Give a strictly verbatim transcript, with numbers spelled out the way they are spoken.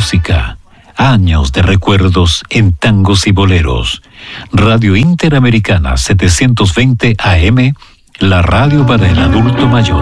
música. Años de recuerdos en tangos y boleros. Radio Interamericana setecientos veinte A M, la radio para el adulto mayor.